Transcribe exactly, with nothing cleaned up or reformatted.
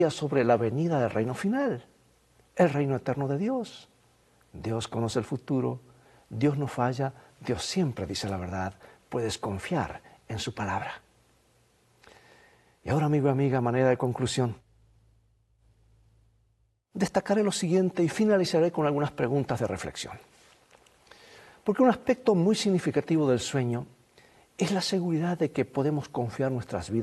sobre la venida del reino final, el reino eterno de Dios. Dios conoce el futuro, Dios no falla, Dios siempre dice la verdad, puedes confiar en su palabra. Y ahora, amigo y amiga, a manera de conclusión, destacaré lo siguiente y finalizaré con algunas preguntas de reflexión. Porque un aspecto muy significativo del sueño es la seguridad de que podemos confiar nuestras vidas